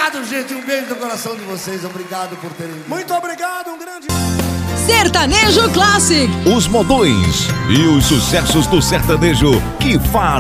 Obrigado, gente. Um beijo no coração de vocês. Obrigado por terem vindo. Muito obrigado, um grande... Sertanejo Classic. Os modões e os sucessos do sertanejo que faz